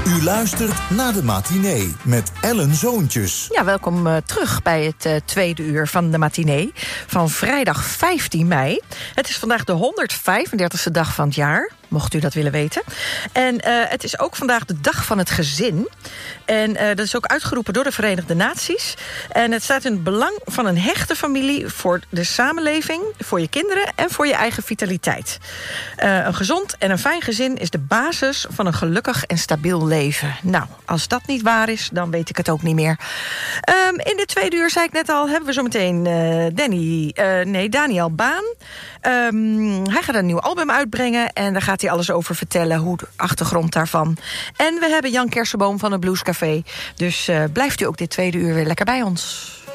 U luistert naar de matinee met Ellen Zoontjes. Ja, welkom terug bij het tweede uur van de matinee van vrijdag 15 mei. Het is vandaag de 135e dag van het jaar, mocht u dat willen weten. En het is ook vandaag de dag van het gezin. En dat is ook uitgeroepen door de Verenigde Naties. En het staat in het belang van een hechte familie voor de samenleving, voor je kinderen en voor je eigen vitaliteit. Een gezond en een fijn gezin is de basis van een gelukkig en stabiel leven. Nou, als dat niet waar is, dan weet ik het ook niet meer. In dit tweede uur, zei ik net al, hebben we zometeen Daniel Baan. Hij gaat een nieuw album uitbrengen en daar gaat hij alles over vertellen, hoe de achtergrond daarvan. En we hebben Jan Kersenboom van het Blues Café. Dus blijft u ook dit tweede uur weer lekker bij ons.